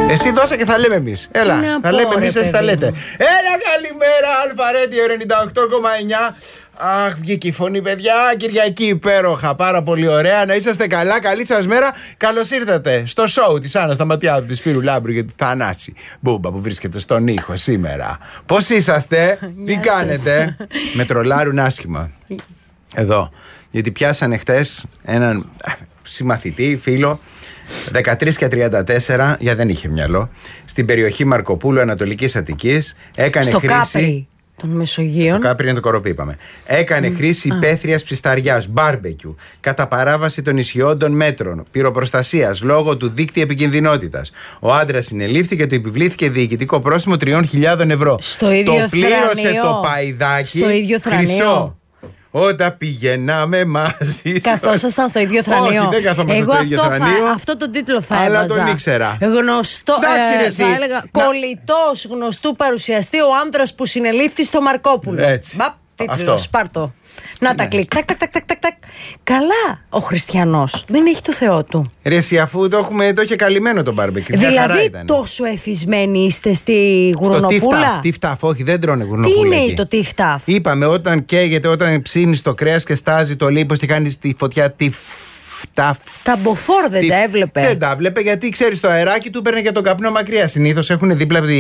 Εσύ δώσα και θα λέμε εμείς. Έλα, θα λέμε εμείς, εσείς θα λέτε. Έλα, καλημέρα, Αλφαρέντιο 98,9. Αχ, βγήκε η φωνή, παιδιά. Κυριακή υπέροχα, πάρα πολύ ωραία. Να είσαστε καλά, καλή σας μέρα. Καλώς ήρθατε στο σοου της Άννας Σταματιάδου, της Σπύρου Λάμπρου και του Θανάση Μπούμπα που βρίσκεται στον ήχο σήμερα. Πώς είσαστε, τι κάνετε? Με τρολάρουν άσχημα εδώ, γιατί πιάσανε χτες έναν συμμαθητή, φίλο, 13 και 34, για δεν είχε μυαλό, στην περιοχή Μαρκοπούλου Ανατολικής Αττικής. Έκανε στο χρήση. Κάπρι των Μεσογείων. Το Κάπρι είναι το κοροπή, είπαμε. Έκανε χρήση υπαίθριας ψισταριάς, μπάρμπεκιου, κατά παράβαση των ισχυών των μέτρων πυροπροστασίας λόγω του δείκτη επικινδυνότητας. Ο άντρας συνελήφθηκε και του επιβλήθηκε διοικητικό πρόστιμο 3.000 ευρώ. Στο ίδιο το πλήρωσε θρανείο. το παϊδάκι. Στο ίδιο θρανείο. Χρυσό. Όταν πηγαίναμε μαζί. Καθόσασταν στο ίδιο θρανείο. Όχι, δεν καθόμασταν στο ίδιο θρανείο. Αυτό το τίτλο θα αλλά έβαζα. τον ήξερα. Γνωστό. Θα έλεγα κολλητός γνωστού παρουσιαστή, ο άνδρας που συνελήφθη στο Μαρκόπουλο. Έτσι. Τίτλος, πάρτο. Να τα κλικ. Τακ. Καλά, ο χριστιανός δεν έχει το Θεό του. Ρε εσύ, αφού το είχε καλυμμένο το μπάρμπεκιου. Δηλαδή τόσο εθισμένοι είστε στη γουρνοπούλα? Τιφτάφ, όχι, δεν τρώνε γουρνοπούλα. Τι είναι το τιφτάφ? Είπαμε, όταν καίγεται, όταν ψήνεις το κρέας και στάζει το λίπος και κάνεις τη φωτιά τιφτάφ. Τα μποφόρ δεν τα έβλεπε. Δεν τα έβλεπε, γιατί ξέρεις, το αεράκι του παίρνει και τον καπνό μακριά. Συνήθως έχουν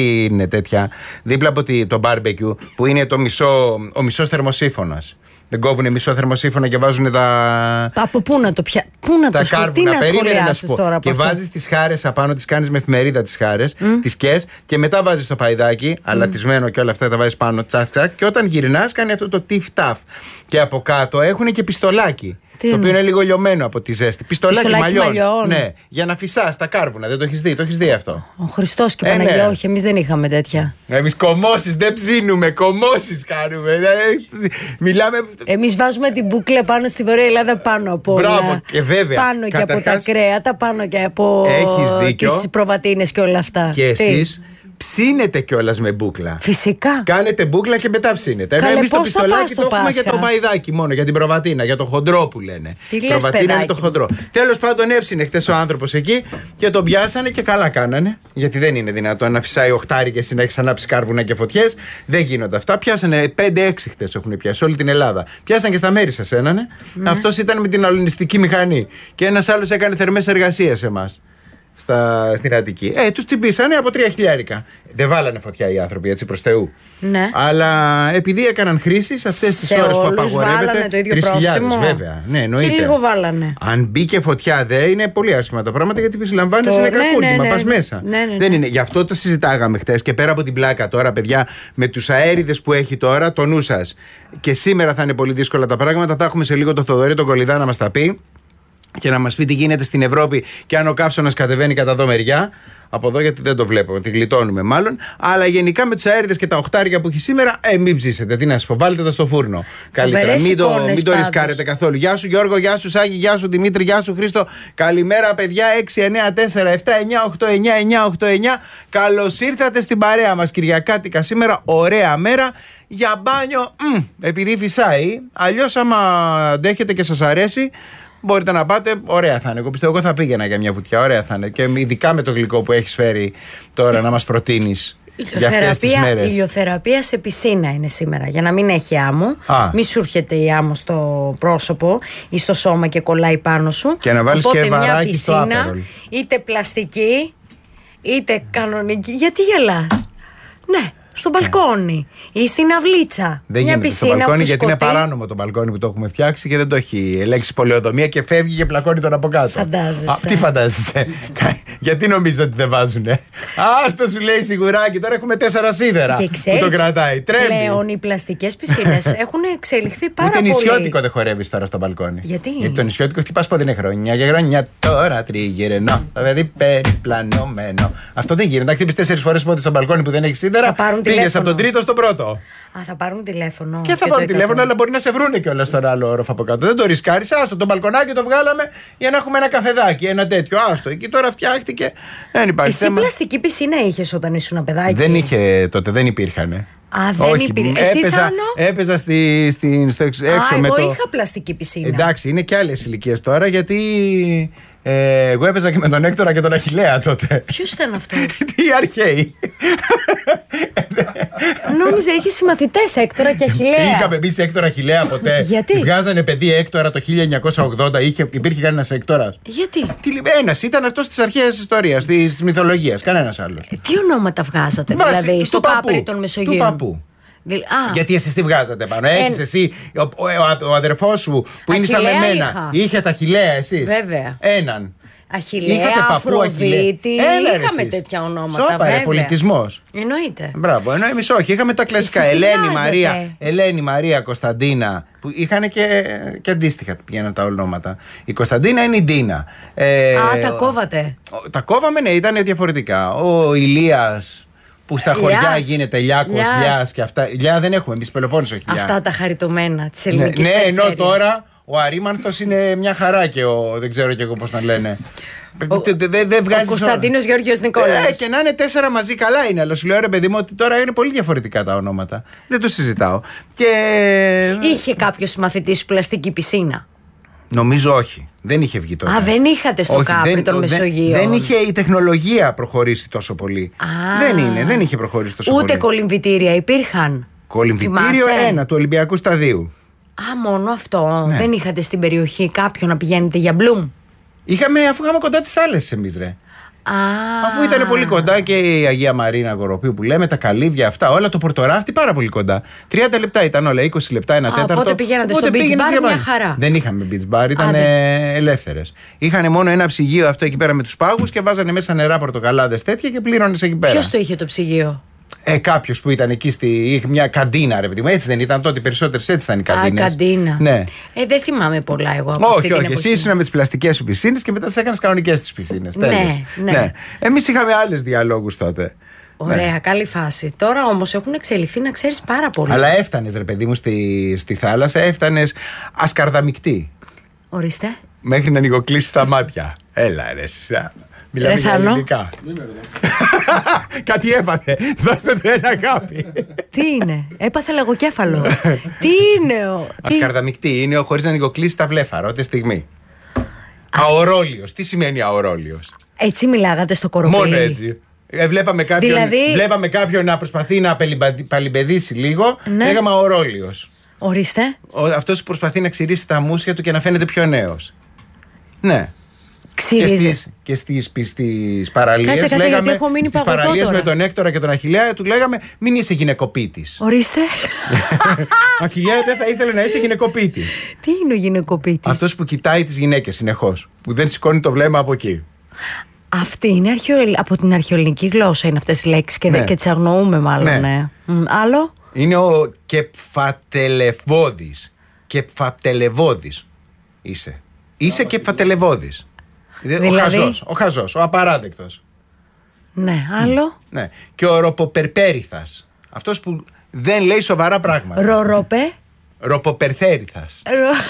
δίπλα από το μπάρμπεκιου που είναι ο μισός θερμοσύφωνας. Δεν κόβουνε μισό θερμοσύφωνα και βάζουν τα. Από πού να το πιάσουν? Πού να το κάρβουνα. Περίμενε να σου πω. Τώρα και βάζεις τις χάρες απάνω, τις κάνεις με εφημερίδα τις χάρες, τις κες και μετά βάζεις το παϊδάκι, αλατισμένο και όλα αυτά τα βάζεις πάνω, τσακ. Και όταν γυρνάς κάνει αυτό το τιφ-ταφ. Και από κάτω έχουν και πιστολάκι. Το οποίο είναι λίγο λιωμένο από τη ζέστη. Πιστολάκι μαλλιών. Ναι, για να φυσάς τα κάρβουνα. Δεν το έχεις δει? Το έχεις δει αυτό? Ο Χριστός και Παναγία, ναι. Όχι, εμείς δεν είχαμε τέτοια. Εμείς κομμώσεις δεν ψήνουμε, κομμώσεις κάνουμε. Μιλάμε. Εμείς βάζουμε την μπουκλέ πάνω στη Βορεια Ελλάδα πάνω από. Μπράβο, και βέβαια. Πάνω και από τα κρέατα, πάνω και από τις προβατίνες και όλα αυτά. Και εσείς ψήνετε κιόλας με μπούκλα. Φυσικά. Κάνετε μπούκλα και μετά ψήνετε. Ενώ εμείς το πιστολάκι το έχουμε για το παϊδάκι μόνο, για την προβατίνα, για το χοντρό που λένε. Τι λες, προβατίνα είναι το χοντρό. Τέλος πάντων, έψινε χτες ο άνθρωπος εκεί και τον πιάσανε και καλά κάνανε. Γιατί δεν είναι δυνατόν να φυσάει οχτάρι και εσύ να έχεις ανάψει κάρβουνα και φωτιές. Δεν γίνονται αυτά. Πιάσανε 5-6 χτες έχουν πιάσει όλη την Ελλάδα. Πιάσαν και στα μέρη σας ένανε. Αυτός ήταν με την αλωνιστική μηχανή. Και ένας άλλος έκανε θερμές εργασίες σε εμάς. Στην Αττική. Τους τσιμπήσανε από 3.000. Δεν βάλανε φωτιά οι άνθρωποι, έτσι, προς Θεού. Ναι. Αλλά επειδή έκαναν χρήση σε αυτές τις ώρες που απαγορεύεται. 3.000 βέβαια. Ναι, εννοείται. Και λίγο βάλανε. Αν μπήκε φωτιά, είναι πολύ άσχημα τα πράγματα, γιατί συλλαμβάνεσαι είναι κακούργημα. Πας μέσα. Δεν είναι. Γι' αυτό το συζητάγαμε χτες και πέρα από την πλάκα τώρα, παιδιά, με τους αέριδες που έχει τώρα, το νου σας. Και σήμερα θα είναι πολύ δύσκολα τα πράγματα. Θα έχουμε σε λίγο το Θοδωρή τον Κολιδά να μας τα πει. Και να μας πει τι γίνεται στην Ευρώπη και αν ο καύσωνας κατεβαίνει κατά εδώ μεριά. Από εδώ, γιατί δεν το βλέπω, τη γλιτώνουμε μάλλον. Αλλά γενικά με τους αέριδες και τα οχτάρια που έχει σήμερα, μην ψήσετε. Τι να σας πω, βάλτε τα στο φούρνο. Καλύτερα. Μην το ρισκάρετε καθόλου. Γεια σου Γιώργο, γεια σου Σάκη, γεια σου Δημήτρη, γεια σου Χρήστο. Καλημέρα, παιδιά. 694-7-989-889. Καλώς ήρθατε στην παρέα μας Κυριακάτικα σήμερα. Ωραία μέρα για μπάνιο. Επειδή φυσάει. Αλλιώς, άμα αντέχετε και σας αρέσει, μπορείτε να πάτε, ωραία θα είναι. Εγώ πιστεύω, εγώ θα πήγαινα για μια βουτιά, ωραία θα είναι. Και ειδικά με το γλυκό που έχεις φέρει τώρα να μας προτείνεις για αυτές τις μέρες. Η ηλιοθεραπεία σε πισίνα είναι σήμερα, για να μην έχει άμμο. Μη σου έρχεται η άμμο στο πρόσωπο ή στο σώμα και κολλάει πάνω σου. Και να βάλεις και βαράκι στο άπερολ. Είτε πλαστική, είτε κανονική. Γιατί γελάς? Ναι. Στο μπαλκόνι ή στην αυλίτσα. Δεν μια γίνεται στο μπαλκόνι, γιατί είναι παράνομο το μπαλκόνι που το έχουμε φτιάξει και δεν το έχει ελέγξει πολεοδομία και φεύγει και πλακώνει τον από κάτω. Φαντάζεσαι. Τι φαντάζεσαι? Γιατί νομίζω ότι δεν βάζουνε? Άστο, σου λέει σιγουράκι, τώρα έχουμε 4 σίδερα και ξέρεις, που το κρατάει. Τρέμει. Πλέον οι πλαστικές πισίνες έχουν εξελιχθεί πάρα πολύ. Ούτε νησιώτικο δεν χορεύεις τώρα στο μπαλκόνι. Γιατί το νησιώτικο χτυπάς πότε είναι χρόνια για χρόνια. Τώρα τριγυρνώ. Το παιδί περιπλανωμένο. Αυτό δεν γίνεται. Να χτυπείς 4 φορές πότε στο μπαλκόνι που δεν έχει σίδερα. Πήγες από τον τρίτο στον πρώτο. Θα πάρουν τηλέφωνο. Και θα πάρουν τηλέφωνο, αλλά μπορεί να σε βρούνε κιόλας στον άλλο όροφο από κάτω. Δεν το ρισκάρεις. Άστο, το μπαλκονάκι το βγάλαμε για να έχουμε ένα καφεδάκι, ένα τέτοιο. Άστο, εκεί τώρα φτιάχτηκε. Δεν υπάρχει θέμα. Εσύ πλαστική πισίνα είχες όταν ήσουν παιδάκι? Δεν είχε τότε, δεν υπήρχαν. Δεν υπήρχε. Έπαιζα στο έξω εγώ με το. είχα πλαστική πισίνα. Εντάξει, είναι και άλλες ηλικίες τώρα, γιατί Εγώ έπαιζα και με τον Έκτορα και τον Αχιλλέα τότε. Ποιος ήταν αυτό? Τι αρχαίοι. Νόμιζα είχε συμμαθητές Έκτορα και Αχιλλέα. Είχαμε εμείς Έκτορα Αχιλλέα ποτέ? Γιατί? Βγάζανε παιδί Έκτορα το 1980. Υπήρχε κανένας Έκτορας? Γιατί? Ένας ήταν αυτός της αρχαίας ιστορίας, της μυθολογίας. Κανένας άλλος. Τι ονόματα βγάζατε δηλαδή στο Κάπρι των Μεσογείων? Του παππού. Γιατί εσείς τι βγάζατε πάνω? Έχεις εσύ, ο αδερφός σου που είναι σαν εμένα, είχε τα Αχιλλέα εσείς? Βέβαια. Έναν. Αχιλλέα, Αφροδίτη. Είχαμε τέτοια ονόματα. Σώπα, πολιτισμός. Εννοείται. Μπράβο, ενώ εμείς όχι. Είχαμε τα κλασικά. Ελένη, Μαρία, Κωνσταντίνα. Που είχαν και αντίστοιχα πηγαίναν τα ονόματα. Η Κωνσταντίνα είναι η Ντίνα. Τα κόβατε? Τα κόβαμε, ναι, ήταν διαφορετικά. Ο Ηλίας. Που στα χωριά γίνεται Λιάκος, Λιάς και αυτά. Λιά δεν έχουμε, εμείς Πελοπόννησο όχι Λιά. Αυτά τα χαριτωμένα της ελληνικής περιφέρειας. Ναι, ενώ τώρα ο Αρήμανθος είναι μια χαρά και δεν ξέρω και εγώ πώς να λένε. Ο Κωνσταντίνος Γεώργιος Νικόλαος. Και να είναι 4 μαζί καλά είναι, αλλά σου λέω ρε παιδί μου ότι τώρα είναι πολύ διαφορετικά τα ονόματα. Δεν το συζητάω. Είχε κάποιος μαθητής σου πλαστική πισίνα? Νομίζω όχι. Δεν είχε βγει τότε. Δεν είχατε στο Κάπρι των Μεσογείων? Δεν είχε η τεχνολογία προχωρήσει τόσο πολύ. Δεν είχε προχωρήσει τόσο πολύ. Ούτε κολυμβητήρια υπήρχαν? Κολυμβητήριο ένα του Ολυμπιακού Σταδίου. Μόνο αυτό? Ναι. Δεν είχατε στην περιοχή κάποιον να πηγαίνετε για μπλουμ? Αφού είχαμε κοντά τις θάλασσες εμείς ρε. Αφού ήταν πολύ κοντά και η Αγία Μαρίνα Κοροπίου που λέμε, τα καλύβια αυτά, όλα, το Πορτοράφτη πάρα πολύ κοντά. 30 λεπτά ήταν όλα, 20 λεπτά, 1/4. Οπότε πηγαίνατε στο beach bar μια χαρά. Δεν είχαμε beach bar, ήταν ελεύθερες. Είχαν μόνο ένα ψυγείο αυτό εκεί πέρα με τους πάγους και βάζανε μέσα νερά, πορτοκαλάδες τέτοια και πλήρωνες εκεί πέρα. Ποιος το είχε το ψυγείο? Κάποιος που ήταν εκεί είχε μια καντίνα, ρε παιδί μου. Έτσι δεν ήταν τότε, οι περισσότερες έτσι ήταν οι καντίνες. Καντίνα. Ναι. Δεν θυμάμαι πολλά εγώ από όχι, εσύ ήσουν με τις πλαστικές σου πισίνες και μετά τις έκανες κανονικές τις πισίνες. Ναι. Εμείς είχαμε άλλες διαλόγους τότε. Ωραία, καλή φάση. Τώρα όμως έχουν εξελιχθεί, να ξέρεις, πάρα πολύ. Αλλά έφτανες, ρε παιδί μου, στη θάλασσα, έφτανες ασκαρδαμικτή. Ορίστε. Μέχρι να ανοιγοκλείσεις τα μάτια. Έλα, ρε, μιλάμε για ελληνικά. Κάτι έπαθε. Δώστε του ένα αγάπη. Τι είναι? Έπαθε λαγοκέφαλο. Τι είναι? Ασκαρδαμικτή είναι χωρίς να ανοιγοκλείσεις τα βλέφαρα ό,τι στιγμή. Αορόλιος. Τι σημαίνει αορόλιος? Έτσι μιλάγατε στο Κοροπή? Μόνο έτσι. Βλέπαμε κάποιον να προσπαθεί να παλιμπεδίσει λίγο. Λέγαμε αορόλιος. Ορίστε. Αυτός που προσπαθεί να ξηρίσει τα μουσια του και να φαίνεται πιο νέος. Ναι. Και στις παραλίες λέγαμε, στις παραλίες με τον Έκτορα και τον Αχιλλέα του λέγαμε μην είσαι γυναικοπίτης. Ορίστε. Αχιλλέα δεν θα ήθελε να είσαι γυναικοπίτης. Τι είναι ο γυναικοπίτης? Αυτός που κοιτάει τις γυναίκες συνεχώς, που δεν σηκώνει το βλέμμα από εκεί. Αυτή είναι από την αρχαιοελληνική γλώσσα είναι αυτές οι λέξεις και τις αγνοούμε μάλλον. Ναι. Άλλο? Είναι ο κεφατελευώδης. Κεφατελευώδης είσαι. Είσαι κεφατελευώδης. Δηλαδή? Ο χαζός, ο απαράδεκτος. Ναι, άλλο? Ναι. Και ο ροποπερπέριθας. Αυτός που δεν λέει σοβαρά πράγματα. Ροποπερθέριθας.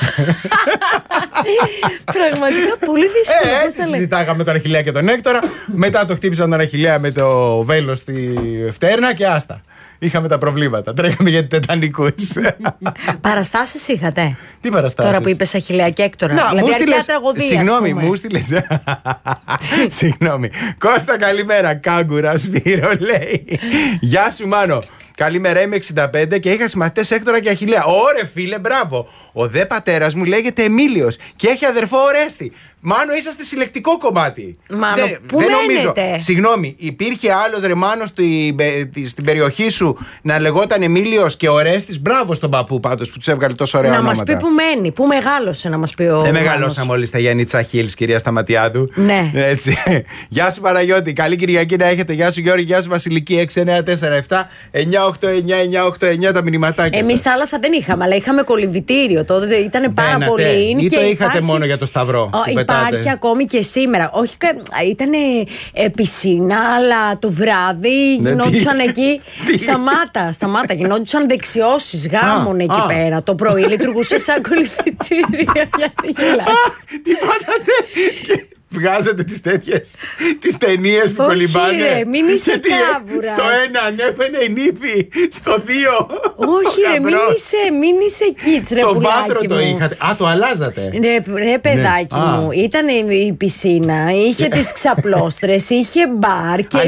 Πραγματικά πολύ δύσκολο. Έτσι συζητάγαμε τον Αχιλλέα και τον Έκτορα. Μετά το χτύπησαν τον Αχιλλέα με το βέλος στη φτέρνα και άστα. Είχαμε τα προβλήματα. Τρέχαμε για τετανικούς. Παραστάσεις είχατε? Τι παραστάσεις? Τώρα που είπες Αχιλλέα και Έκτορα. Δηλαδή αρχαία τραγωδία. Συγγνώμη, μου στείλες. Συγγνώμη. Κώστα, καλημέρα. Κάγκουρα, Σπύρο, λέει. Γεια σου, Μάνο. Καλημέρα, είμαι 65 και είχα συμμαθητές Έκτορα και Αχιλλέα. Ωρε φίλε, μπράβο. Ο δε πατέρας μου λέγεται Εμίλιος και έχει αδερφό Ορέστη. Μάνο, είσαστε συλλεκτικό κομμάτι. Μάνο, πού μένετε? Συγγνώμη, υπήρχε άλλος ρε Μάνο στην περιοχή σου να λεγόταν Εμίλιος και Ορέστης? Μπράβο στον παππού πάντως που τους έβγαλε τόσο ωραία ονόματα. Να μας πει που μένει, που μεγάλωσε να μας πει ο. Δεν μεγαλώσαμε όλοι στα Γιάννητσα Χίλς, κυρία Σταματιάδου. Ναι. Έτσι. Γεια σου Παναγιώτη, καλή Κυριακή να έχετε. Γεια σου Γιώργη, γεια σου Βασιλική. 6947 989 τα μηνυματάκια. Εμείς θάλασσα δεν είχαμε, αλλά είχαμε κολυμβητήριο. Τότε ήταν πάρα πολύ. Ή το είχατε μόνο για το Σταυρό? Υπάρχει ακόμη και σήμερα. Όχι, ήταν πισίνα, αλλά το βράδυ γινόντουσαν εκεί. Σταμάτα. Γινόντουσαν δεξιώσεις γάμων εκεί πέρα. Το πρωί λειτουργούσε σαν κολυμβητήριο. Γιατί γελάς? Τι πάσατε? βγάζετε τις τέτοιες, τις ταινίες που κολυμπάνε. Όχι ρε, μην είσαι κάβουρας. Στο ένα ανέβαινε η νύφη, στο 2. Όχι ρε, μην είσαι κίτς ρε πουλάκι μου. Το βάθρο το είχατε. Α, το αλλάζατε. Ρε παιδάκι μου, ήταν η πισίνα, είχε τις ξαπλώστρες, είχε μπαρ και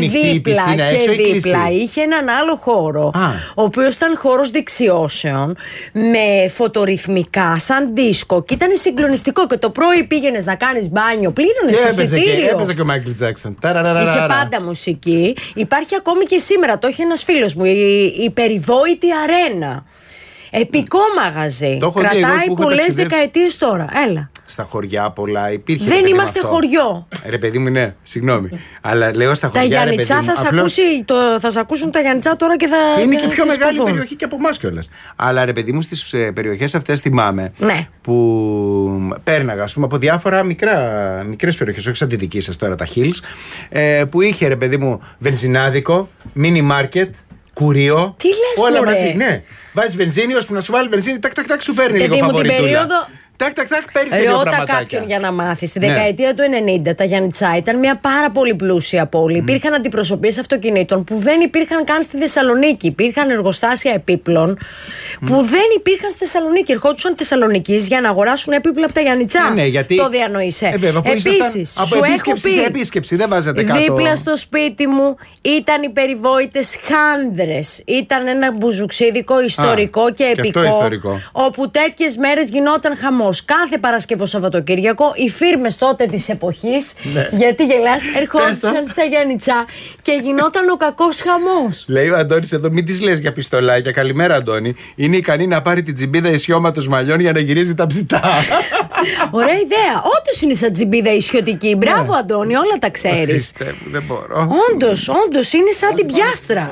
δίπλα είχε έναν άλλο χώρο, ο οποίος ήταν χώρος δεξιώσεων με φωτορυθμικά σαν δίσκο και ήταν συγκλονιστικό και το πρωί πήγαινες να κάνεις μπάνιο, πλήρωνες εισιτήριο. Έπαιζε και ο Μάικλ Τζάκσον. Είχε πάντα μουσική. Υπάρχει ακόμη και σήμερα, το έχει ένας φίλος μου, η περιβόητη αρένα. Επικό μαγαζί. Κρατάει πολλές δεκαετίες τώρα. Έλα. Στα χωριά πολλά υπήρχε. Δεν είμαστε χωριό. Ρε παιδί μου, ναι, συγγνώμη. Αλλά λέω στα χωριά. Τα Γιαννιτσά θα σε ακούσουν τα Γιαννιτσά τώρα και θα. Και είναι και πιο μεγάλη περιοχή και από εμάς κιόλας. Αλλά ρε παιδί μου, στις περιοχές αυτές θυμάμαι. Ναι. Που πέρναγα, ας πούμε, από διάφορα μικρές περιοχές, όχι σαν τη δική σας τώρα, τα Hills. Που είχε ρε παιδί μου βενζινάδικο, μίνι μάρκετ. Κουρίο. Τι λες, όλα μαζί, ναι. Βάζεις βενζίνη, ώσπου να σου βάλει βενζίνη, τάκ, σου παίρνει λίγο φαβοριτούλα. Παίρνεις και δύο πραγματάκια. Κάποιον για να μάθει. Στη δεκαετία του 90 τα Γιαννιτσά ήταν μια πάρα πολύ πλούσια πόλη. Υπήρχαν αντιπροσωπείες αυτοκινήτων που δεν υπήρχαν καν στη Θεσσαλονίκη. Υπήρχαν εργοστάσια επίπλων που δεν υπήρχαν στη Θεσσαλονίκη. Ερχόντουσαν Θεσσαλονικής για να αγοράσουν επίπλα από τα Γιαννιτσά. Ναι, γιατί... Το διανοείσαι. Επίσης, από επίσκεψη σε επίσκεψη, δεν βάζατε κάτω. Δίπλα στο σπίτι μου ήταν οι περιβόητες Χάνδρες. Ήταν ένα μπουζουξίδικο ιστορικό και επικό. Όπου τέτοιες μέρες γινόταν χαμός. Κάθε Παρασκευό Σαββατοκύριακο οι φίρμες τότε της εποχής, γιατί γελάς, ερχόντουσαν στα Γιαννιτσά και γινόταν ο κακός χαμός. Λέει ο Αντώνης εδώ, μην της λες για πιστολάκια. Καλημέρα, Αντώνη. Είναι ικανή να πάρει την τσιμπίδα ισιώματος μαλλιών για να γυρίζει τα ψητά. Ωραία ιδέα. Όντως είναι σαν τσιμπίδα ισιωτική. Μπράβο, Αντώνη, όλα τα ξέρεις. Δεν μπορώ. Όντως είναι σαν την πιάστρα.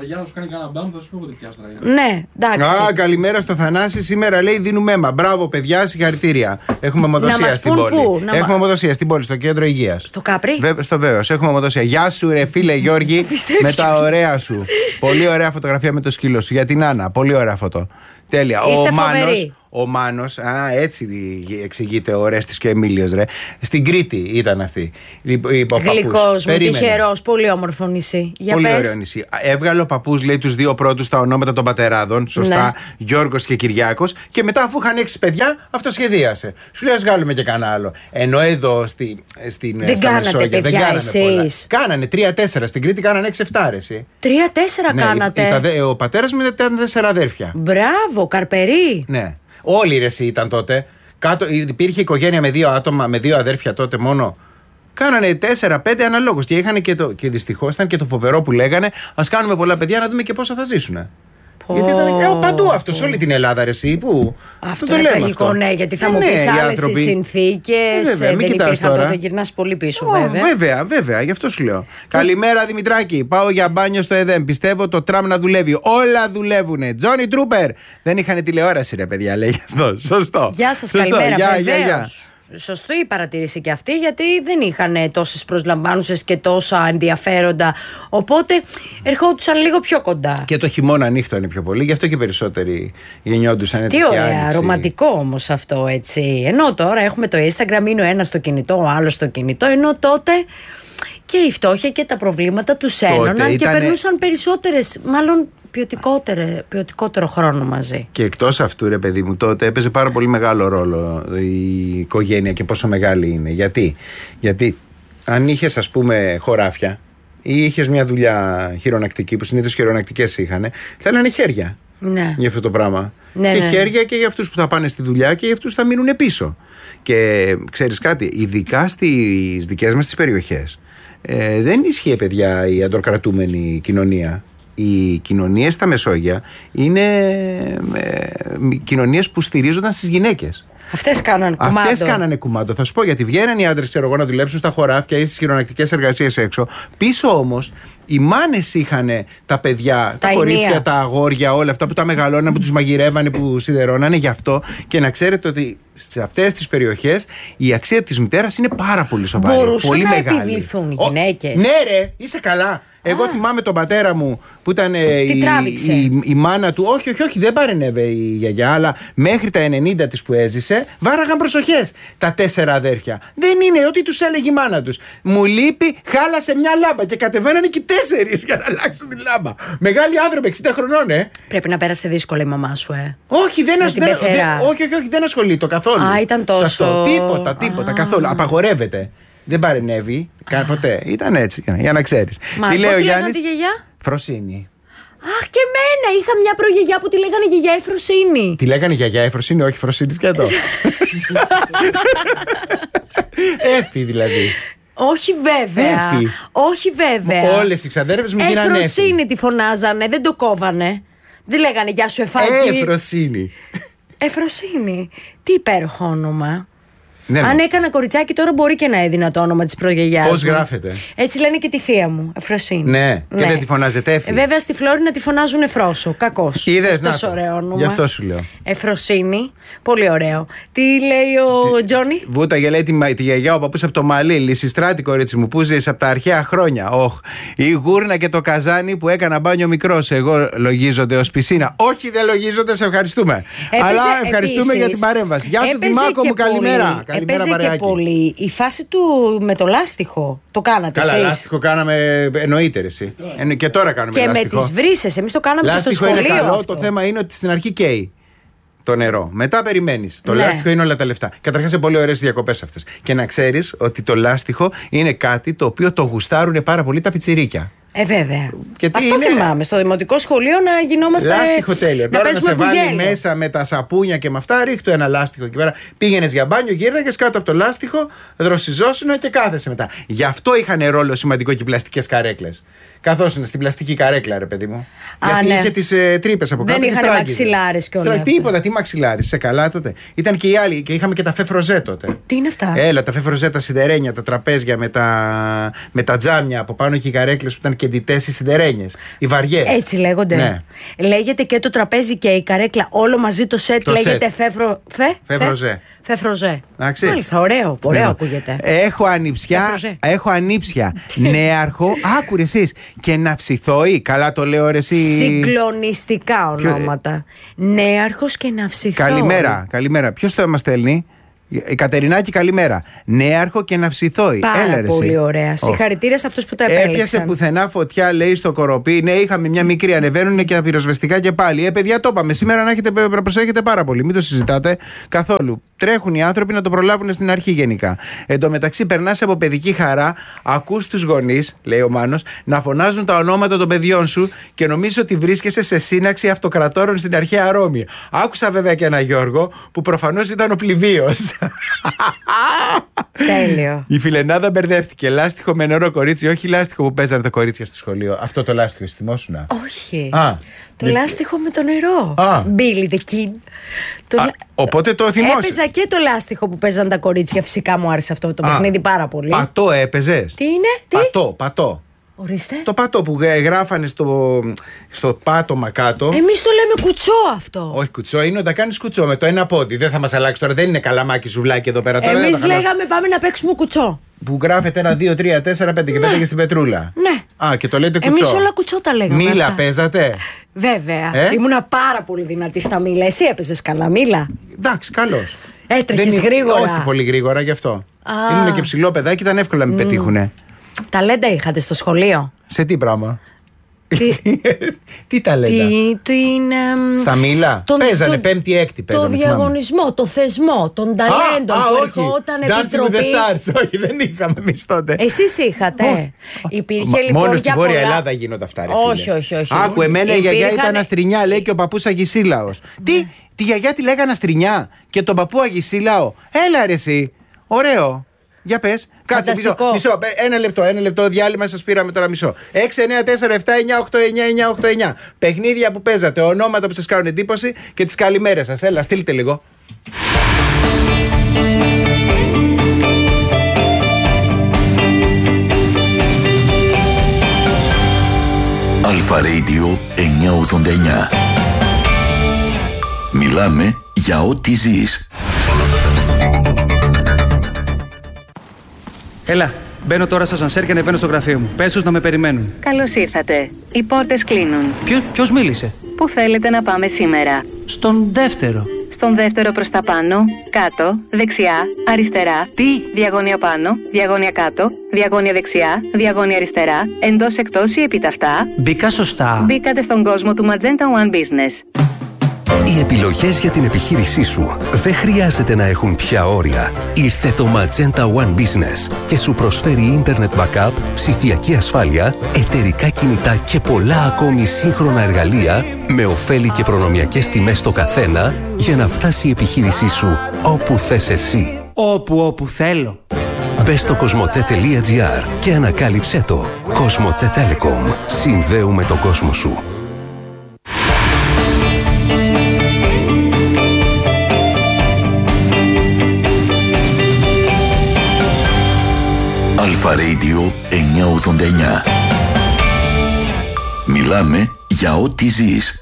Ναι, εντάξει. Καλημέρα στο Θανάση. Σήμερα λέει δίνουμε αίμα. Μπράβο, παιδιά, συγχαρητήρια. Έχουμε αιμοδοσία στην πόλη. Έχουμε αιμοδοσία στην πόλη, στο κέντρο υγείας. Στο Κάπρι. Στο Βέβαιος. Έχουμε αιμοδοσία. Γεια σου, ρε φίλε Γιώργη, με τα ωραία σου. Πολύ ωραία φωτογραφία με το σκύλο σου. Για την Άννα. Πολύ ωραία φωτο. Τέλεια. Ο Μάνος, έτσι εξηγείται ο Ρέστης και ο Εμίλιος, ρε. Στην Κρήτη ήταν αυτή. Γλυκός μου, τυχερός, πολύ όμορφο νησί. Για πολύ πες. ωραίο νησί. Έβγαλε ο παππούς, λέει, τους δύο πρώτους τα ονόματα των πατεράδων. Σωστά, ναι. Γιώργος και Κυριάκος. Και μετά, αφού είχαν 6 παιδιά, αυτοσχεδίασε. Σου λέει, ας βγάλουμε και κανένα άλλο. Ενώ εδώ δεν κάνατε παιδιά εσείς. Κάνανε 3-4. Στην Κρήτη κάνανε 6-7. 3-4 κάνατε. Ο πατέρας μου ήταν 4 αδέρφια. Μπράβο, καρπερί. Ναι. Όλοι ρε εσύ ήταν τότε. Κάτω, υπήρχε οικογένεια με 2 άτομα, με 2 αδέρφια τότε μόνο. Κάνανε 4-5 αναλόγως. Και είχαν και δυστυχώς ήταν και το φοβερό που λέγανε, ας κάνουμε πολλά παιδιά να δούμε και πόσα θα ζήσουν. Γιατί ήταν παντού αυτό, σε όλη την Ελλάδα, ρε εσύ. Πού. Αυτό είναι τραγικό, ναι, γιατί θα μου πεις άλλες οι συνθήκες. Δεν υπήρχαν τότε, γυρνάς πολύ πίσω, βέβαια. Βέβαια, γι' αυτό σου λέω. Καλημέρα, Δημητράκη. Πάω για μπάνιο στο ΕΔΕΜ. Πιστεύω το τραμ να δουλεύει. Όλα δουλεύουνε. Τζόνι Τρούπερ. Δεν είχαν τηλεόραση, ρε παιδιά, λέει αυτό. Σωστό. Γεια σας, καλημέρα. Βεβαίως. Σωστή η παρατήρηση και αυτή, γιατί δεν είχαν τόσες προσλαμβάνουσες και τόσα ενδιαφέροντα. Οπότε ερχόντουσαν λίγο πιο κοντά. Και το χειμώνα νύχτα είναι πιο πολύ, γι' αυτό και περισσότεροι γεννιόντουσαν έτσι. Τι ωραία, ρομαντικό όμως αυτό, έτσι. Ενώ τώρα έχουμε το Instagram, είναι ο ένας στο κινητό, ο άλλος στο κινητό, ενώ τότε και η φτώχεια και τα προβλήματα τους ένωναν και περνούσαν περισσότερες, μάλλον ποιοτικότερο χρόνο μαζί. Και εκτός αυτού, ρε παιδί μου, τότε έπαιζε πάρα πολύ μεγάλο ρόλο η οικογένεια και πόσο μεγάλη είναι. Γιατί αν είχες, ας πούμε, χωράφια ή είχες μια δουλειά χειρονακτική, που συνήθως χειρονακτικές είχαν, θέλανε χέρια. Ναι. Για αυτό το πράγμα. Ναι, και χέρια και για αυτούς που θα πάνε στη δουλειά και για αυτούς που θα μείνουν πίσω. Και ξέρεις κάτι, ειδικά στις δικές μας τις περιοχές, δεν ισχύει, παιδιά, η αντροκρατούμενη κοινωνία. Οι κοινωνίες στα Μεσόγεια είναι κοινωνίες που στηρίζονταν στις γυναίκες. Αυτές κάνανε κουμάντο. Θα σου πω, γιατί βγαίνανε οι άντρες, ξέρω εγώ, να δουλέψουν στα χωράφια ή στις χειρονακτικές εργασίες έξω. Πίσω όμως οι μάνες είχαν τα παιδιά, τα κορίτσια, τα αγόρια, όλα αυτά που τα μεγαλώναν, που τους μαγειρεύανε, που σιδερώνανε. Γι' αυτό και να ξέρετε ότι σε αυτές τις περιοχές η αξία της μητέρας είναι πάρα πολύ σοβαρή. Μπορούσαν πολύ να μεγάλη. επιβληθούν οι γυναίκες. Ναι, ρε, είσαι καλά. Εγώ θυμάμαι τον πατέρα μου που ήταν η μάνα του. Όχι, δεν παρενέβη η γιαγιά, αλλά μέχρι τα 90 της που έζησε, βάραγαν προσοχές τα 4 αδέρφια. Δεν είναι ό,τι τους έλεγε η μάνα τους. Μου λείπει, χάλασε μια λάμπα και κατεβαίνανε και 4 για να αλλάξουν τη λάμπα. Μεγάλοι άνθρωποι, 60 χρονών, Πρέπει να πέρασε δύσκολα η μαμά σου, Όχι, δεν ασχολείται καθόλου. Ήταν τόσο. Τίποτα καθόλου. Απαγορεύεται. Δεν παρενέβη ποτέ. Ήταν έτσι, για να ξέρεις. Τι λέει ο Γιάννης? Τη γιαγιά? Φροσίνη. Αχ, και εμένα είχα μια προγιαγιά που τη λέγανε γιαγιά Εφροσίνη. Τη λέγανε γιαγιά Εφροσίνη, όχι Φροσίνη σκέτο. Έφη δηλαδή. Όχι βέβαια. Όλες οι ξαδέρφες μου γίνανε Εφροσίνη τη φωνάζανε, δεν το κόβανε. Δεν λέγανε γεια σου Εφάκη. Εφροσίνη. Τι υπέροχο όνομα. Ναι. Αν έκανα κοριτσάκι τώρα μπορεί και να έδινα το όνομα της προγιαγιάς. Πώς γράφεται? Έτσι λένε και τη θεία μου, Εφροσίνη. Ναι, και δεν τη φωνάζετε Έφη? Βέβαια στη Φλόρινα τη φωνάζουν Εφρόσο. Κακός. Είδες, τόσο ωραίο όνομα. Γι' αυτό σου λέω. Εφροσίνη. Πολύ ωραίο. Τι λέει ο Τζόνι? Βούταγε, λέει τη γιαγιά ο παππούς από το Μαλί. Λυσιστράτη, κορίτσι μου, που ζεις από τα αρχαία χρόνια. Η γούρνα και το καζάνι που έκανα μπάνιο μικρός. Εγώ λογίζονται ως πισίνα. Όχι, δεν λογίζονται, σε ευχαριστούμε. Αλλά ευχαριστούμε για την παρέμβαση. Γεια σου, Δημάκο μου, καλημέρα. Έπαιζε και πολύ η φάση του με το λάστιχο. Το κάνατε εσείς? Καλά, λάστιχο κάναμε, εννοείται εσύ. Και τώρα κάνουμε και λάστιχο. Και με τις βρύσες, εμείς το κάναμε και στο σχολείο. Είναι καλό, αυτό. το θέμα είναι ότι στην αρχή καίει το νερό. Μετά περιμένεις. Το λάστιχο είναι όλα τα λεφτά. Καταρχάς είναι πολύ ωραίες διακοπές αυτές. Και να ξέρεις ότι το λάστιχο είναι κάτι το οποίο το γουστάρουν πάρα πολύ τα πιτσιρίκια. Βέβαια. Αυτό θυμάμαι. Στο δημοτικό σχολείο να γινόμαστε. Λάστιχο τέλειο. Τώρα να σε βάλει μέσα με τα σαπούνια και με αυτά, ρίχτου ένα λάστιχο εκεί πέρα. Πήγαινες για μπάνιο, γύρναγες κάτω από το λάστιχο, δροσιζόσουν και κάθεσαι μετά. Γι' αυτό είχαν ρόλο σημαντικό και οι πλαστικές καρέκλες. Καθόσουν στην πλαστική καρέκλα, ρε παιδί μου. Γιατί είχε τις τρύπες από κάτω. Δεν είχαν μαξιλάρες κιόλας. Τίποτα, τι μαξιλάρες. Σε καλά τότε. Ήταν και οι άλλοι και είχαμε και τα φεφροζέ τότε. Τι είναι αυτά? Έλα, τα φεφροζέ, τα σιδερένια, τα τραπέζια με τα τζάμια από πάνω και οι καρέκλες που ήταν κεντητές οι σιδερένιες. Οι βαριές. Έτσι λέγονται. Ναι. Λέγεται και το τραπέζι και η καρέκλα. Όλο μαζί το σετ λέγεται φεφροζέ. Φεφροζέ. Μάλιστα, ωραίο ακούγεται. Έχω ανήψια. Νέαρχο, άκουρε εσείς. Και Ναυσιθόη, καλά το λέω ρε εσύ. Συγκλονιστικά ονόματα. Νέαρχος και Ναυσιθόη. Καλημέρα. Ποιος το μας στέλνει? Η Κατερινάκη, καλημέρα. Νέαρχο και Ναυσιθόη. Πάρα πολύ ωραία. Συγχαρητήρια σε αυτούς που το επέλεξαν. Έπιασε πουθενά φωτιά, λέει, στο Κοροπή. Ναι, είχαμε μια μικρή, ανεβαίνουν και τα πυροσβεστικά και πάλι. Παιδιά, το είπαμε. Σήμερα να προσέχετε πάρα πολύ. Μην το συζητάτε καθόλου. Τρέχουν οι άνθρωποι να το προλάβουν στην αρχή γενικά. Εν τω μεταξύ, περνάς από παιδική χαρά, ακούς τους γονείς, λέει ο Μάνος, να φωνάζουν τα ονόματα των παιδιών σου και νομίζεις ότι βρίσκεσαι σε σύναξη αυτοκρατόρων στην αρχαία Ρώμη. Άκουσα βέβαια και ένα Γιώργο που προφανώς ήταν ο πληβίος. Τέλειο. Η φιλενάδα μπερδεύτηκε. Λάστιχο με νερό, κορίτσι, όχι λάστιχο που παίζανε τα κορίτσια στο σχολείο. Αυτό το λάστιχο, θυμόσουνα? Όχι. Το λάστιχο με το νερό. Billy the Kid. Οπότε το θυμόσαι. Έπαιζα και το λάστιχο που παίζαν τα κορίτσια. Φυσικά μου άρεσε αυτό το παιχνίδι πάρα πολύ. Πατώ έπαιζες? Τι είναι? Πατώ. Ορίστε. Το πατώ που γράφανε στο πάτωμα κάτω. Εμείς το λέμε κουτσό αυτό. Όχι, κουτσό είναι όταν κάνεις κουτσό με το ένα πόδι. Δεν θα μας αλλάξει τώρα. Δεν είναι καλαμάκι σουβλάκι εδώ πέρα τώρα. Εμείς λέγαμε πάμε να παίξουμε κουτσό. Που γράφεται 1, 2, 3, 4, 5 και πέταγε στην πετρούλα. Ναι. Και το λέτε κουτσό. Εμείς όλα κουτσό τα λέγαμε. Μήλα αυτά. παίζατε? Βέβαια. Ήμουνα πάρα πολύ δυνατή στα μήλα. Εσύ έπαιζες καλά μήλα? Εντάξει, καλώς. Έτρεχες γρήγορα? Όχι πολύ γρήγορα γι' αυτό. Ήμουν και ψηλό παιδάκι, ήταν εύκολο να με πετύχουνε. Ταλέντα είχατε στο σχολείο? Σε τι πράγμα? Τι ταλέντα? Στα μήλα? Παίζανε πέμπτη-έκτη. Το διαγωνισμό, το θεσμό των ταλέντων που ερχόταν επιτροπή. Dancing with the Stars. Όχι, δεν είχαμε εμείς τότε. Εσείς είχατε? Υπήρχε λοιπόν? Μόνο στη Βόρεια Ελλάδα γίνονται αυτά, ρε φίλε. Όχι. Άκου, εμένα η γιαγιά ήταν Αστρινιά, λέει, και ο παππούς Αγισίλαος. Τι, τη γιαγιά τη λέγανε Αστρινιά και τον παππού Αγισίλαο? Έλα ρε εσύ, ωραίο. Για πες, κάτσε μισό, ένα λεπτό διάλειμμα, σας πήραμε τώρα μισό. 6, 9, 4, 7, 9, 8, 9, 9, 8, 9. Παιχνίδια που παίζατε, ονόματα που σας κάνουν εντύπωση και τις καλημέρες σας. Έλα, στείλτε λίγο. Αλφα Radio 989. Μιλάμε για ό,τι ζεις. Έλα, Μπαίνω τώρα στο ασανσέρ και ανεβαίνω στο γραφείο μου. Πες τους να με περιμένουν. Καλώς ήρθατε. Οι πόρτες κλείνουν. Ποιος μίλησε? Πού θέλετε να πάμε σήμερα? Στον δεύτερο. Στον δεύτερο προς τα πάνω, κάτω, δεξιά, αριστερά. Τι? Διαγώνια πάνω, διαγώνια κάτω, διαγώνια δεξιά, διαγώνια αριστερά, εντός εκτός ή επιταυτά. Μπήκα σωστά. Μπήκατε στον κόσμο του Magenta One Business. Οι επιλογές για την επιχείρησή σου δεν χρειάζεται να έχουν πια όρια. Ήρθε το Magenta One Business και σου προσφέρει Internet Backup, ψηφιακή ασφάλεια, εταιρικά κινητά και πολλά ακόμη σύγχρονα εργαλεία με ωφέλη και προνομιακές τιμές στο καθένα για να φτάσει η επιχείρησή σου όπου θες εσύ. Όπου θέλω. Μπες στο cosmote.gr και ανακάλυψέ το. Cosmote Telecom. Συνδέουμε τον κόσμο σου. Αλφα Radio 989. Μιλάμε για ό,τι ζεις.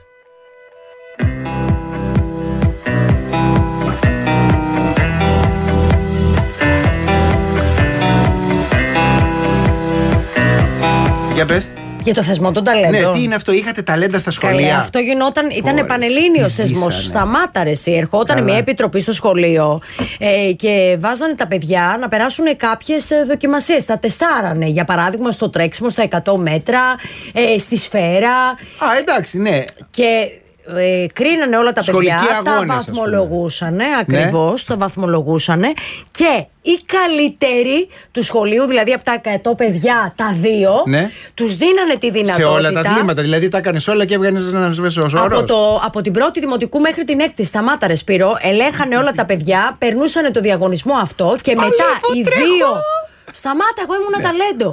Για πες. Για το θεσμό των ταλέντων. Ναι, τι είναι αυτό, είχατε ταλέντα στα σχολεία? Καλά, αυτό γινόταν, ήταν πανελλήνιος θεσμός. Σταμάτα ρε εσύ. Ερχόταν μια επιτροπή στο σχολείο και βάζανε τα παιδιά να περάσουν κάποιες δοκιμασίες. Τα τεστάρανε. Για παράδειγμα, στο τρέξιμο στα 100 μέτρα, στη σφαίρα. Α, εντάξει, ναι. Και κρίνανε όλα τα παιδιά, αγώνες, τα βαθμολογούσανε, ακριβώς, τα βαθμολογούσανε και οι καλύτεροι του σχολείου, δηλαδή από τα 100 παιδιά, τα 2, τους δίνανε τη δυνατότητα. Σε όλα τα αθλήματα, δηλαδή τα έκανες όλα και έβγαινες ένα μέσος όρος. Από την πρώτη δημοτικού μέχρι την έκτη, σταμάτα ρε Σπύρο, ελέγχανε όλα τα παιδιά, περνούσανε το διαγωνισμό αυτό και μετά οι 2. Σταμάτα, εγώ ήμουν ταλέντο.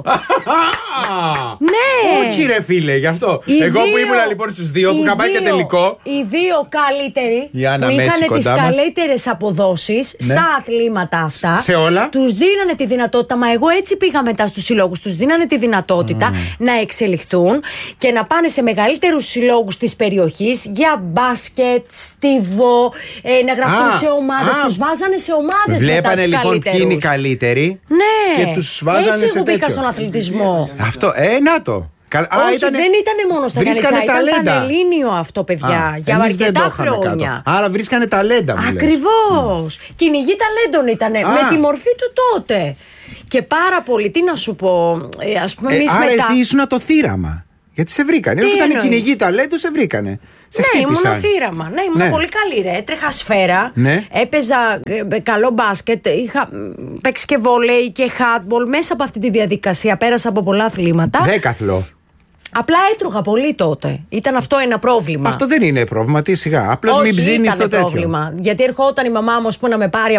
Ναι. Όχι, ρε φίλε, γι' αυτό. Εγώ που ήμουν λοιπόν στους 2 που είχα πάει και τελικό. Οι 2 καλύτεροι που είχαν τις καλύτερες αποδόσεις στα αθλήματα αυτά. Σε όλα. Τους δίνανε τη δυνατότητα. Μα εγώ έτσι πήγα μετά στους συλλόγους. Τους δίνανε τη δυνατότητα να εξελιχθούν και να πάνε σε μεγαλύτερους συλλόγους της περιοχής για μπάσκετ, στίβο, να γραφτούν σε ομάδες. Τους βάζανε σε ομάδες. Βλέπανε λοιπόν ποιοι είναι οι καλύτεροι. Ναι. Τους βάζανε έτσι εγώ μπήκα στον αθλητισμό. Αυτό, να το. Όχι, δεν ήταν μόνο στα Κανιτσά, ήταν πανελλήνιο αυτό, παιδιά, για αρκετά χρόνια. Άρα βρίσκανε ταλέντα, μου λες. Ακριβώς. Κυνηγή ταλέντων ήτανε, με τη μορφή του τότε. Και πάρα πολύ, τι να σου πω, ας πούμε εμείς άρα μετά. εσύ ήσουν το θύραμα. Γιατί σε βρήκανε. Όταν ήταν κυνηγή ταλέντου, σε βρήκανε. Ναι, ήμουν θύραμα. Ναι, ήμουν πολύ καλή, ρε. Έτρεχα σφαίρα. Ναι. Έπαιζα καλό μπάσκετ. Είχα παίξει και βόλεϊ και χάτμπολ. Μέσα από αυτή τη διαδικασία πέρασα από πολλά αθλήματα. Δέκαθλο. Απλά έτρωγα πολύ τότε. Ήταν αυτό ένα πρόβλημα. Αυτό δεν είναι πρόβλημα, τι σιγά. Απλώς μην ψήνεις το τέτοιο. Πρόβλημα. Γιατί ερχόταν η μαμά μου που να με πάρει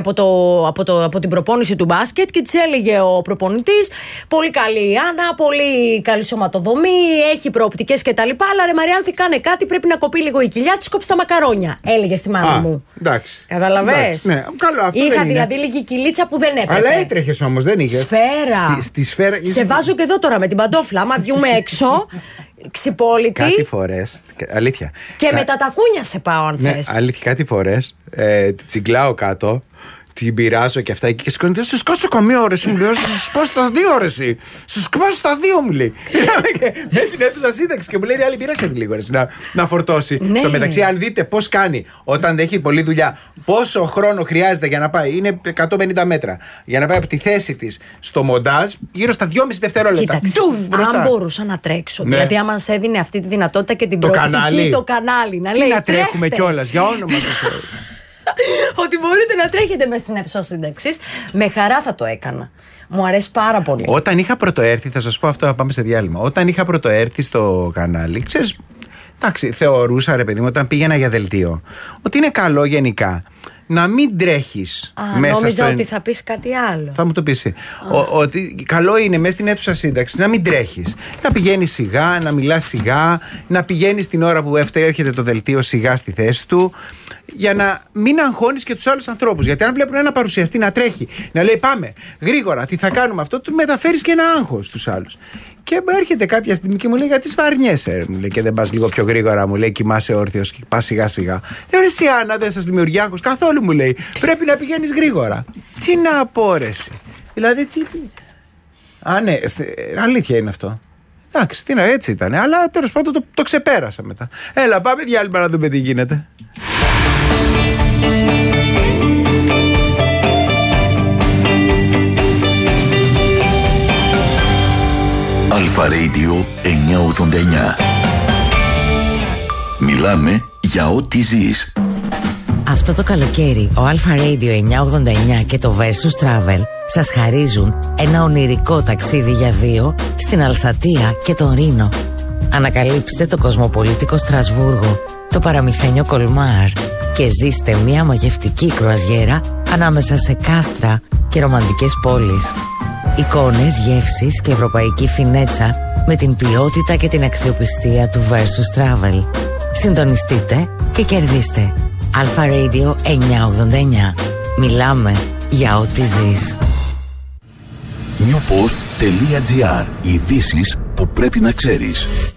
από την προπόνηση του μπάσκετ και της έλεγε ο προπονητής: πολύ καλή η Άννα, πολύ καλή σωματοδομή, έχει προοπτικές κτλ. Αλλά ρε Μαριάνθη, κάνε κάτι, πρέπει να κοπεί λίγο η κοιλιά, της κόψει τα μακαρόνια. Έλεγε στη μάνα μου. Εντάξει. Καταλαβες. Ναι, καλό, αυτό είχα δεν δηλαδή λίγη κυλίτσα που δεν έπρεπε. Αλλά έτρεχες όμως, δεν είχες. Σφαίρα. Στη σφαίρα. Σε βάζω και εδώ τώρα με την παντόφλα. Άμα βγούμε έξω. Ξυπόλυτη. Κάτι φορές. Αλήθεια. Και με τα τακούνια σε πάω, αν θες. Αλήθεια, κάτι φορές τσιγκλάω κάτω, την πειράζω και αυτά και σκόνεται. Σου σκάσω καμία ώρεση, μου λέει. Σου σκάσω τα 2 ώρεση. Σου σκάσω τα 2, μου λέει. Μέσα στην αίθουσα σύνταξη και μου λέει: άλλη, πειράξτε τη λίγο ώρεση να φορτώσει. Ναι. Στο μεταξύ, αν δείτε πώς κάνει όταν δεν έχει πολλή δουλειά, πόσο χρόνο χρειάζεται για να πάει. Είναι 150 μέτρα. Για να πάει από τη θέση της στο μοντάζ, γύρω στα 2,5 δευτερόλεπτα. Αν μπορούσα να τρέξω. Ναι. Δηλαδή, άμα μας έδινε αυτή τη δυνατότητα και την προοπτική, το κανάλι. Να λέει: να τρέχουμε κιόλας, για όνομα του Θεού. Ότι μπορείτε να τρέχετε μέσα στην αίθουσα σύνταξης, με χαρά θα το έκανα. Μου αρέσει πάρα πολύ. Όταν είχα πρωτοέρθει, θα σας πω αυτό να πάμε σε διάλειμμα. Όταν είχα πρωτοέρθει στο κανάλι, ξέρεις, εντάξει, θεωρούσα ρε παιδί μου, όταν πήγαινα για δελτίο, ότι είναι καλό γενικά να μην τρέχεις μέσα στο. Νόμιζα ότι θα πεις κάτι άλλο. Θα μου το πεις. Ότι καλό είναι μέσα στην αίθουσα σύνταξη να μην τρέχεις. Να πηγαίνεις σιγά, να μιλάς σιγά, να πηγαίνεις την ώρα που έρχεται το δελτίο σιγά στη θέση του. Για να μην αγχώνεις και τους άλλους ανθρώπους. Γιατί αν βλέπουν ένα παρουσιαστή να τρέχει, να λέει πάμε γρήγορα, τι θα κάνουμε αυτό, του μεταφέρεις και ένα άγχος στους άλλους. Και έρχεται κάποια στιγμή και μου λέει: γιατί σφαρνιέσαι, μου λέει, και δεν πας λίγο πιο γρήγορα, μου λέει, κοιμάσαι όρθιος και πας σιγά σιγά. Λέω: εσύ Άννα, δεν σας δημιουργεί άγχος καθόλου, μου λέει. Πρέπει να πηγαίνεις γρήγορα. Τι να πω, ρε εσύ. Δηλαδή, τι. Α, ναι, αλήθεια είναι αυτό. Εντάξει, έτσι ήταν. Αλλά τέλος πάντων το ξεπέρασα μετά. Έλα, πάμε διάλειμμα να δούμε τι γίνεται. Αλφα Radio 989. Μιλάμε για ό,τι ζεις. Αυτό το καλοκαίρι ο Αλφα Radio 989 και το Versus Travel σας χαρίζουν ένα ονειρικό ταξίδι για 2 στην Αλσατία και τον Ρήνο. Ανακαλύψτε το κοσμοπολίτικο Στρασβούργο, το παραμυθένιο Κολμάρ και ζήστε μια μαγευτική κρουαζιέρα ανάμεσα σε κάστρα και ρομαντικές πόλεις. Εικόνες, γεύσεις και ευρωπαϊκή φινέτσα με την ποιότητα και την αξιοπιστία του Versus Travel. Συντονιστείτε και κερδίστε. Αλφα Radio 989. Μιλάμε για ό,τι ζεις. Newpost.gr. Ειδήσεις που πρέπει να ξέρεις.